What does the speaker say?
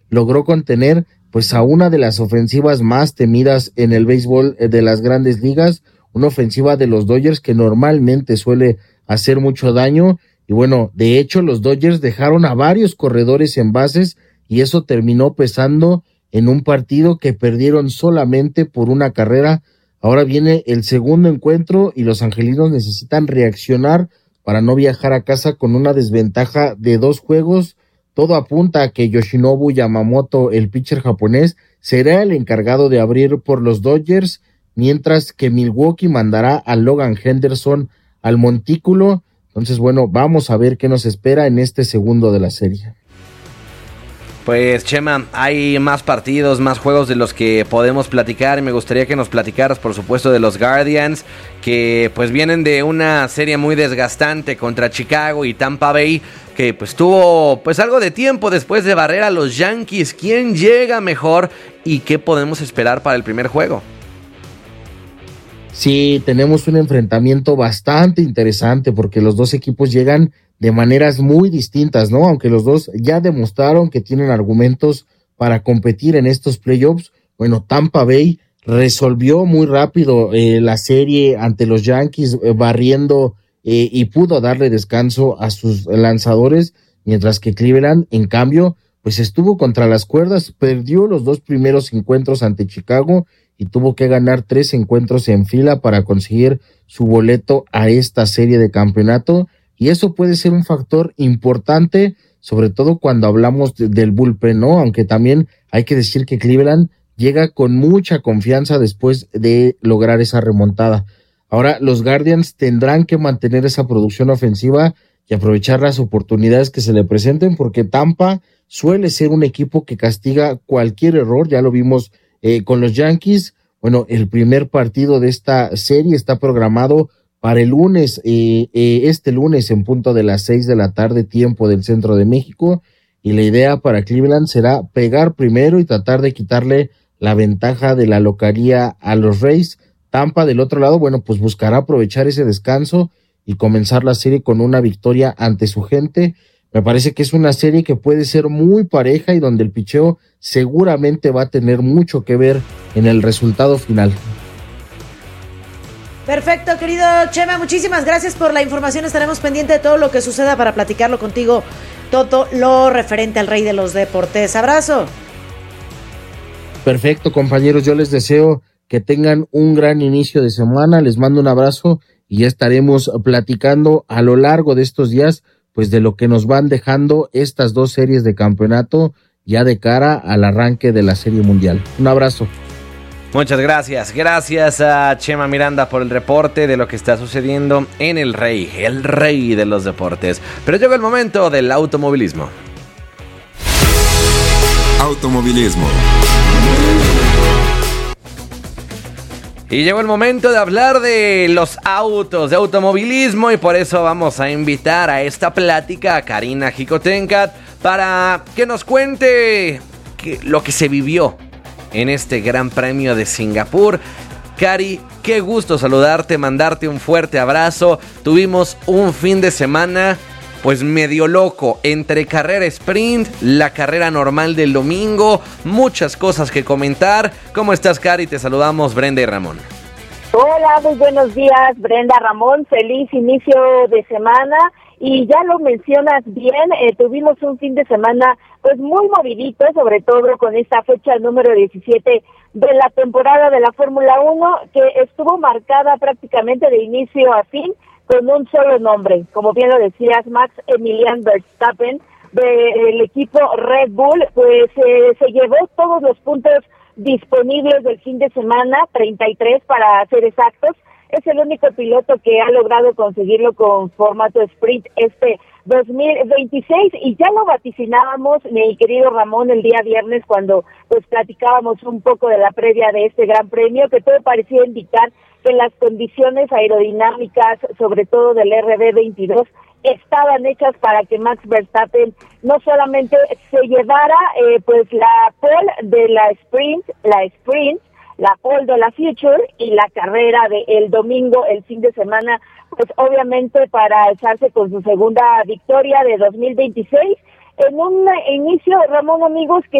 logró contener pues a una de las ofensivas más temidas en el béisbol de las grandes ligas, una ofensiva de los Dodgers que normalmente suele hacer mucho daño. Y bueno, de hecho los Dodgers dejaron a varios corredores en bases y eso terminó pesando en un partido que perdieron solamente por una carrera. Ahora viene el segundo encuentro y los angelinos necesitan reaccionar para no viajar a casa con una desventaja de 2 juegos. Todo apunta a que Yoshinobu Yamamoto, el pitcher japonés, será el encargado de abrir por los Dodgers, mientras que Milwaukee mandará a Logan Henderson al montículo. Entonces, bueno, vamos a ver qué nos espera en este segundo de la serie. Pues Chema, hay más partidos, más juegos de los que podemos platicar y me gustaría que nos platicaras, por supuesto, de los Guardians, que pues vienen de una serie muy desgastante contra Chicago y Tampa Bay, que pues tuvo pues algo de tiempo después de barrer a los Yankees. ¿Quién llega mejor y qué podemos esperar para el primer juego? Sí, tenemos un enfrentamiento bastante interesante porque los dos equipos llegan de maneras muy distintas, ¿no? Aunque los dos ya demostraron que tienen argumentos para competir en estos playoffs. Bueno, Tampa Bay resolvió muy rápido la serie ante los Yankees, barriendo y pudo darle descanso a sus lanzadores, mientras que Cleveland, en cambio, pues estuvo contra las cuerdas, perdió los 2 primeros encuentros ante Chicago y tuvo que ganar 3 encuentros en fila para conseguir su boleto a esta serie de campeonato. Y eso puede ser un factor importante, sobre todo cuando hablamos del bullpen, ¿no? Aunque también hay que decir que Cleveland llega con mucha confianza después de lograr esa remontada. Ahora, los Guardians tendrán que mantener esa producción ofensiva y aprovechar las oportunidades que se le presenten, porque Tampa suele ser un equipo que castiga cualquier error. Ya lo vimos con los Yankees. Bueno, el primer partido de esta serie está programado para el lunes, este lunes en punto de las 6 de la tarde, tiempo del centro de México, y la idea para Cleveland será pegar primero y tratar de quitarle la ventaja de la localía a los Rays. Tampa del otro lado, bueno, pues buscará aprovechar ese descanso y comenzar la serie con una victoria ante su gente. Me parece que es una serie que puede ser muy pareja y donde el picheo seguramente va a tener mucho que ver en el resultado final. Perfecto, querido Chema, muchísimas gracias por la información. Estaremos pendientes de todo lo que suceda para platicarlo contigo, todo lo referente al rey de los deportes. Abrazo. Perfecto, compañeros, yo les deseo que tengan un gran inicio de semana, les mando un abrazo y ya estaremos platicando a lo largo de estos días, pues de lo que nos van dejando estas 2 series de campeonato ya de cara al arranque de la Serie Mundial. Un abrazo. Muchas gracias. Gracias a Chema Miranda por el reporte de lo que está sucediendo en el rey de los deportes. Pero llegó el momento del automovilismo. Automovilismo. Y llegó el momento de hablar de los autos, de automovilismo, y por eso vamos a invitar a esta plática a Karina Jicotencat para que nos cuente lo que se vivió en este Gran Premio de Singapur. Cari, qué gusto saludarte, mandarte un fuerte abrazo. Tuvimos un fin de semana pues medio loco, entre carrera sprint, la carrera normal del domingo, muchas cosas que comentar. ¿Cómo estás, Cari? Te saludamos Brenda y Ramón. Hola, muy buenos días, Brenda, Ramón, feliz inicio de semana. Y ya lo mencionas bien, tuvimos un fin de semana pues muy movidito, sobre todo con esta fecha número 17 de la temporada de la Fórmula 1, que estuvo marcada prácticamente de inicio a fin con un solo nombre, como bien lo decías, Max Emilian Verstappen, del equipo Red Bull, pues se llevó todos los puntos disponibles del fin de semana, 33 para ser exactos. Es el único piloto que ha logrado conseguirlo con formato sprint este 2026 y ya lo vaticinábamos, mi querido Ramón, el día viernes cuando pues platicábamos un poco de la previa de este Gran Premio, que todo parecía indicar que las condiciones aerodinámicas, sobre todo del RB22, estaban hechas para que Max Verstappen no solamente se llevara pues la pole de la sprint, la pole de la Future y la carrera del domingo, el fin de semana, pues obviamente para alzarse con su segunda victoria de 2026, en un inicio, Ramón, amigos, que